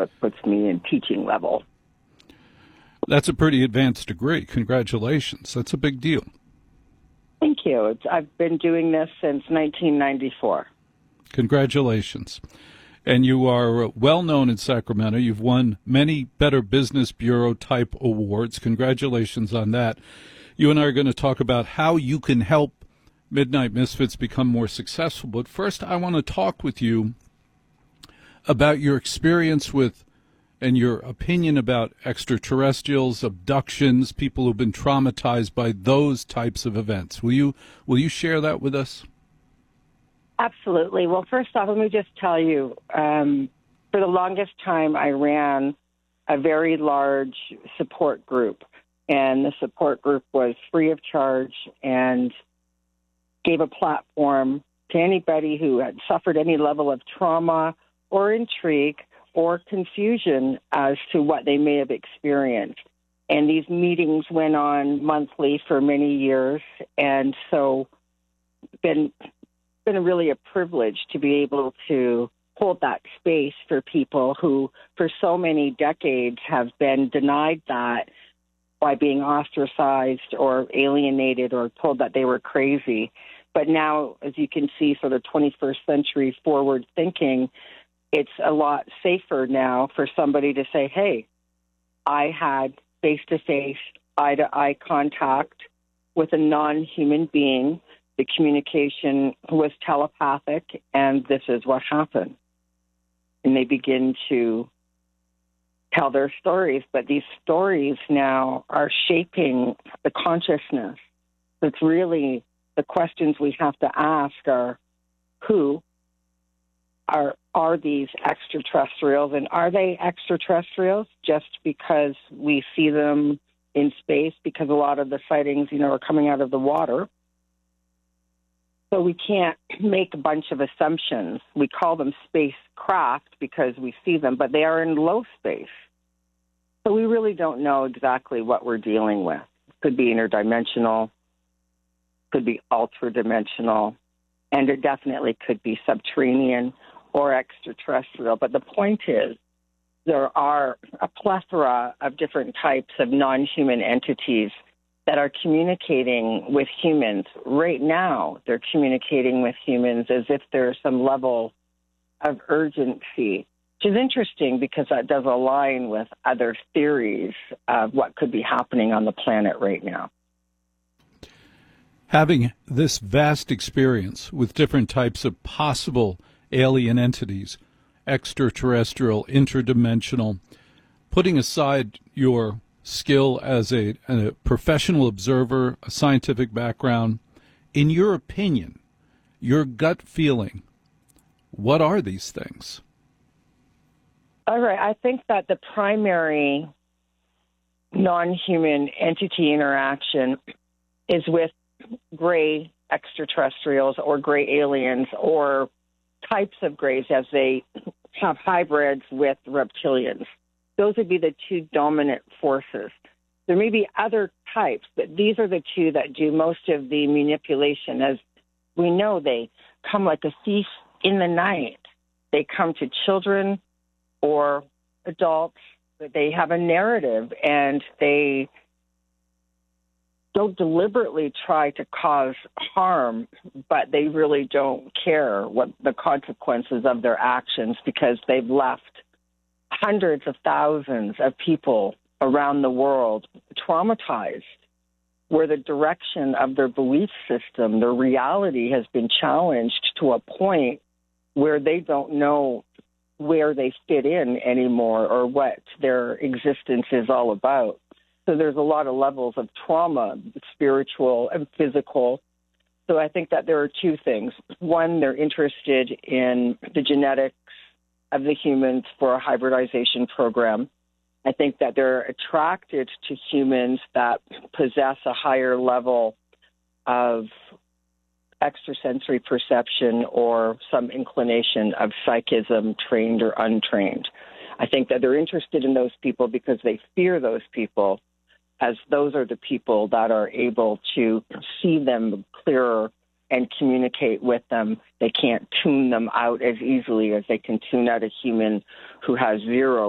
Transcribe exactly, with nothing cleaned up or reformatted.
it puts me in teaching level. That's a pretty advanced degree. Congratulations. That's a big deal. Thank you. It's, I've been doing this since nineteen ninety-four. Congratulations. And you are well known in Sacramento. You've won many Better Business Bureau type awards. Congratulations on that. You and I are going to talk about how you can help Midnight Misfits become more successful. But first, I want to talk with you about your experience with and your opinion about extraterrestrials, abductions, people who've been traumatized by those types of events. Will you will you share that with us? Absolutely. Well, first off, let me just tell you, um, for the longest time, I ran a very large support group, and the support group was free of charge and gave a platform to anybody who had suffered any level of trauma or intrigue or confusion as to what they may have experienced. And these meetings went on monthly for many years, and so been been really a privilege to be able to hold that space for people who, for so many decades, have been denied that by being ostracized or alienated or told that they were crazy. But now, as you can see, for the twenty-first century forward thinking, it's a lot safer now for somebody to say, hey, I had face-to-face, eye-to-eye contact with a non-human being. The communication was telepathic, and this is what happened. And they begin to tell their stories, but these stories now are shaping the consciousness. It's really the questions we have to ask are, who are are these extraterrestrials, and are they extraterrestrials just because we see them in space, because a lot of the sightings, you know, are coming out of the water? So we can't make a bunch of assumptions. We call them spacecraft because we see them, but they are in low space. So we really don't know exactly what we're dealing with. It could be interdimensional, could be ultra-dimensional, and it definitely could be subterranean or extraterrestrial. But the point is, there are a plethora of different types of non-human entities that are communicating with humans. Right now, they're communicating with humans as if there's some level of urgency, which is interesting because that does align with other theories of what could be happening on the planet right now. Having this vast experience with different types of possible alien entities, extraterrestrial, interdimensional, putting aside your skill as a, a professional observer, a scientific background, in your opinion, your gut feeling, what are these things? All right. I think that the primary non-human entity interaction is with gray extraterrestrials or gray aliens or types of grays as they have hybrids with reptilians. Those would be the two dominant forces. There may be other types, but these are the two that do most of the manipulation. As we know, they come like a thief in the night. They come to children or adults. They have a narrative, and they don't deliberately try to cause harm, but they really don't care what the consequences of their actions, because they've left hundreds of thousands of people around the world traumatized, where the direction of their belief system, their reality has been challenged to a point where they don't know where they fit in anymore or what their existence is all about. So there's a lot of levels of trauma, spiritual and physical. So I think that there are two things. One, they're interested in the genetics of the humans for a hybridization program. I think that they're attracted to humans that possess a higher level of extrasensory perception or some inclination of psychism, trained or untrained. I think that they're interested in those people because they fear those people, as those are the people that are able to see them clearer and communicate with them. They can't tune them out as easily as they can tune out a human who has zero